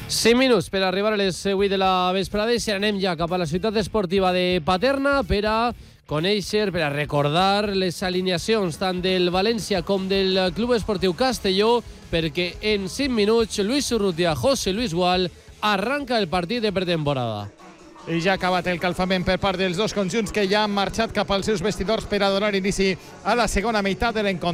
5 minuts per arribar a les 8 de la vesprada i anem ja cap a la ciutat esportiva de Paterna per a conèixer, per a recordar les alineacions tant del València com del Club Esportiu Castelló, perquè en 5 minuts Luis Urrutia, José Luis Gual, arranca el partit de pretemporada. I ja ha acabat el calfament per part dels dos conjunts que ja han marxat cap als seus vestidors per a donar inici a la segona meitat de l'encontre.